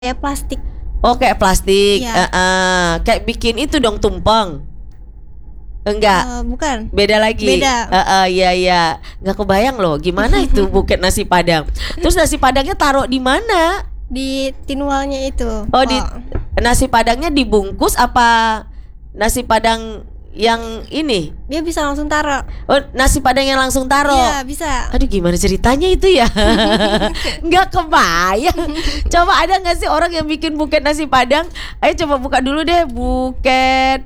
kayak plastik. Oh kayak plastik. Iya. Kayak bikin itu dong tumpeng. Enggak. Bukan. Beda lagi. Beda. Iya. Nggak kebayang loh gimana itu buket nasi padang. Terus nasi padangnya taruh di mana? Di tinwalnya itu. Oh, di nasi padangnya dibungkus apa nasi padang yang ini? Dia bisa langsung taruh. Oh, nasi padang yang langsung taruh. Iya, bisa. Aduh, gimana ceritanya itu ya? Nggak kebayang. Coba ada nggak sih orang yang bikin buket nasi padang? Ayo coba buka dulu deh buket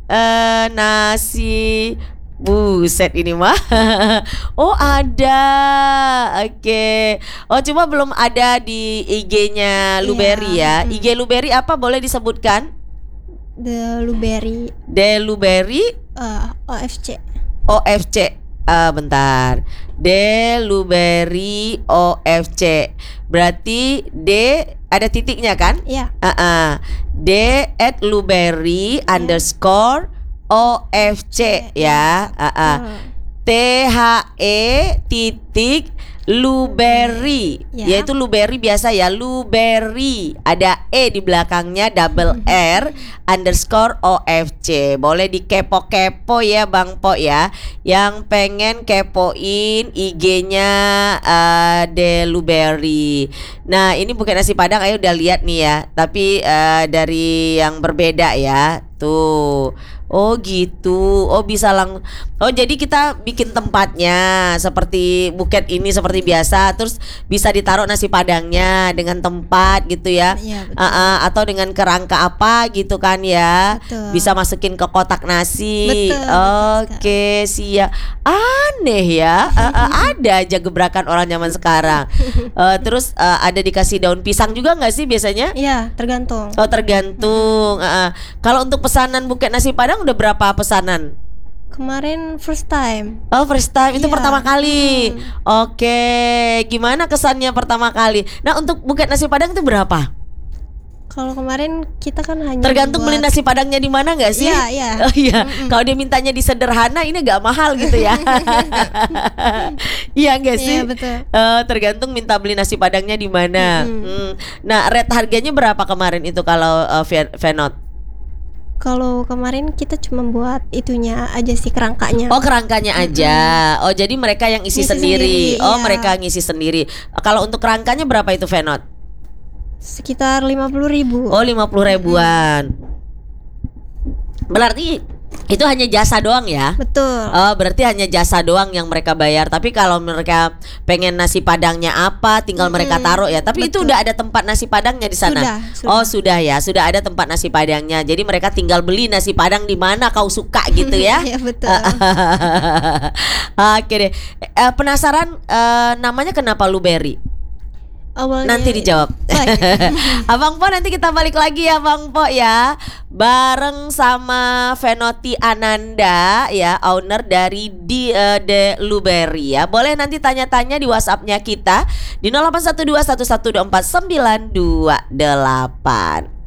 nasi. Buset ini mah. Oh ada. Oke. Oh cuma belum ada di IG-nya Luberry ya. IG Luberry apa boleh disebutkan? The Luberry. The Luberry OFC. OFC. Bentar. The Luberry OFC. Berarti D ada titiknya kan? Iya. D @luberry underscore OFC ya. THE titik Luberry ya. Yaitu Luberry biasa ya. Luberry ada E di belakangnya double R underscore OFC. Boleh dikepo-kepo ya Bang Po ya. Yang pengen kepoin IG-nya The Luberry. Nah ini bukan nasi padang, ayo udah lihat nih ya. Tapi dari yang berbeda ya. Tuh. Oh gitu. Oh bisa Oh jadi kita bikin tempatnya seperti buket ini seperti biasa. Terus bisa ditaruh nasi padangnya dengan tempat gitu ya. Iya, Atau dengan kerangka apa gitu kan ya. Betul. Bisa masukin ke kotak nasi. Betul, Oke siap. Aneh ya. Ada aja gebrakan orang zaman sekarang. Terus ada dikasih daun pisang juga nggak sih biasanya? Iya, tergantung. Oh tergantung. Kalau untuk pesanan buket nasi padang udah berapa pesanan? Kemarin first time. Oh first time itu Iya. pertama kali. Oke, gimana kesannya pertama kali? Nah untuk buket nasi padang itu berapa? Kalau kemarin kita kan hanya Tergantung beli nasi padangnya di mana nggak sih? Iya. Oh iya. Kalau dia mintanya di sederhana ini agak mahal gitu ya. Iya nggak sih? Iya betul. Tergantung minta beli nasi padangnya di mana. Nah rate harganya berapa kemarin itu kalau Venot? Kalau kemarin kita cuma buat itunya aja sih, kerangkanya. Oh kerangkanya aja. Oh jadi mereka yang isi Ngisi sendiri. sendiri, Oh iya. mereka ngisi sendiri. Kalau untuk kerangkanya berapa itu Venot? Sekitar 50.000. Oh 50.000-an. Berarti itu hanya jasa doang ya? Betul. Oh berarti hanya jasa doang yang mereka bayar. Tapi kalau mereka pengen nasi padangnya apa, tinggal mereka taruh ya. Tapi itu Betul. udah ada tempat nasi padangnya di sana. Sudah. Oh sudah ya, sudah ada tempat nasi padangnya. Jadi mereka tinggal beli nasi padang di mana kau suka gitu ya. Iya betul. Oke deh. Penasaran namanya kenapa Luberry? Awalnya Nanti dijawab. Abang Po nanti kita balik lagi ya Bang Po ya. Bareng sama Venoti Ananda ya, owner dari The Luberry ya. Boleh nanti tanya-tanya di WhatsApp-nya kita di 081211249228.